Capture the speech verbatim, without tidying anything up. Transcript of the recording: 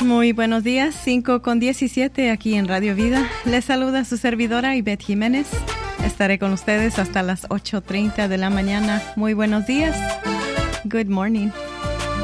Muy buenos días, cinco con diecisiete aquí en Radio Vida. Les saluda su servidora Ivette Jiménez. Estaré con ustedes hasta las ocho treinta de la mañana. Muy buenos días. Good morning.